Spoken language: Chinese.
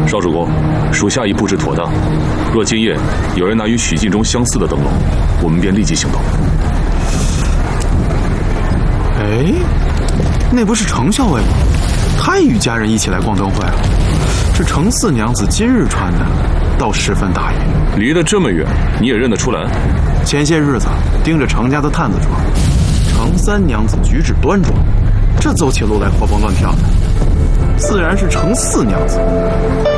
少主公，属下已布置妥当。若今夜有人拿与许晋忠相似的灯笼，我们便立即行动。 哎，那不是程校尉吗？他也与家人一起来逛灯会了。这程四娘子今日穿的，倒十分大意。 离得这么远，你也认得出来？ 前些日子盯着程家的探子庄，程三娘子举止端庄，这走起路来活蹦乱跳的，自然是程四娘子。